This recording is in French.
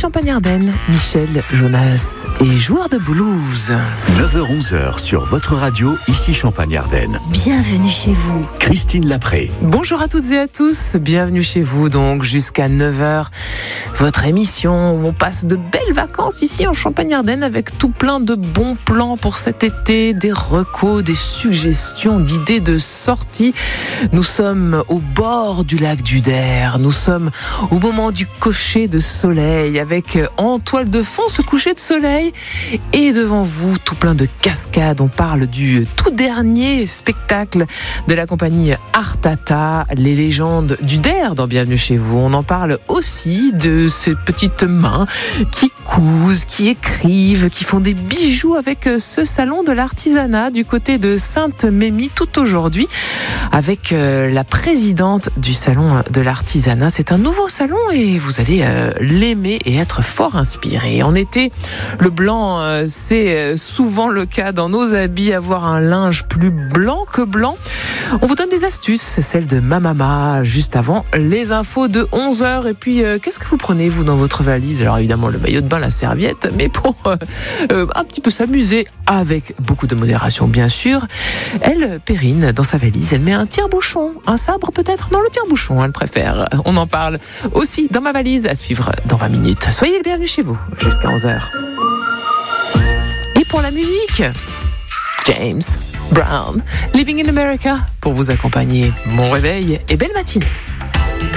Champagne-Ardenne, Michel Jonas est joueur de blues. 9h-11h sur votre radio, ici Champagne-Ardenne. Bienvenue chez vous. Christine Lapré. Bonjour à toutes et à tous, bienvenue chez vous donc jusqu'à 9h. Votre émission où on passe de belles vacances ici en Champagne-Ardenne avec tout plein de bons plans pour cet été, des recos, des suggestions, d'idées de sortie. Nous sommes au bord du lac d'Uder, nous sommes au moment du coucher de soleil avec en toile de fond ce coucher de soleil et devant vous tout plein de cascades. On parle du tout dernier spectacle de la compagnie Artata, les légendes d'Uder dans Bienvenue chez vous. On en parle aussi de ces petites mains qui cousent, qui écrivent, qui font des bijoux avec ce salon de l'artisanat du côté de Sainte-Mémie tout aujourd'hui avec la présidente du salon de l'artisanat. C'est un nouveau salon et vous allez l'aimer et être fort inspiré. En été, le blanc, c'est souvent le cas dans nos habits, avoir un linge plus blanc que blanc. On vous donne des astuces, celle de ma maman, juste avant les infos de 11h. Et puis, qu'est-ce que vous prenez, vous, dans votre valise ? Alors, évidemment, le maillot de bain, la serviette, mais pour un petit peu s'amuser, avec beaucoup de modération, bien sûr. Elle, Perrine, dans sa valise, elle met un tire-bouchon, un sabre peut-être ? Non, le tire-bouchon, elle préfère. On en parle aussi dans ma valise, à suivre dans 20 minutes. Soyez les bienvenus chez vous, jusqu'à 11h. Et pour la musique, James Brown, Living in America, pour vous accompagner. Bon réveil et belle matinée.